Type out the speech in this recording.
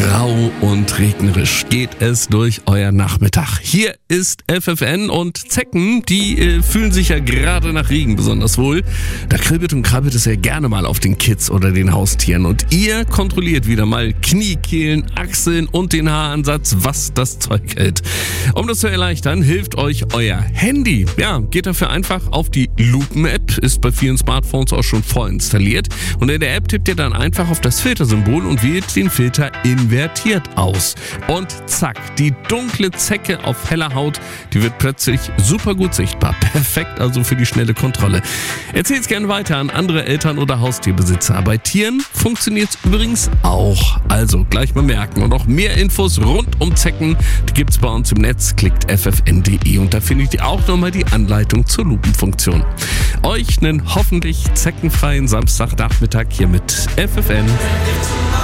grau und regnerisch geht es durch euer Nachmittag. Hier ist FFN und Zecken, die fühlen sich ja gerade nach Regen besonders wohl. Da kribbelt und krabbelt es ja gerne mal auf den Kids oder den Haustieren. Und ihr kontrolliert wieder mal Knie, Kehlen, Achseln und den Haaransatz, was das Zeug hält. Um das zu erleichtern, hilft euch euer Handy. Ja, geht dafür einfach auf die Lupen-App, ist bei vielen Smartphones auch schon vorinstalliert. Und in der App tippt ihr dann einfach auf das Filtersymbol und wählt den Filter invertiert aus. Und zack, die dunkle Zecke auf heller Haut, die wird plötzlich super gut sichtbar. Perfekt also für die schnelle Kontrolle. Erzählt's gerne weiter an andere Eltern oder Haustierbesitzer. Bei Tieren funktioniert's übrigens auch. Also gleich mal merken. Und noch mehr Infos rund um Zecken, die gibt's bei uns im Netz. Klickt ffn.de und da findet ihr auch nochmal die Anleitung zur Lupenfunktion. Euch einen hoffentlich zeckenfreien Samstagnachmittag hier mit FFN.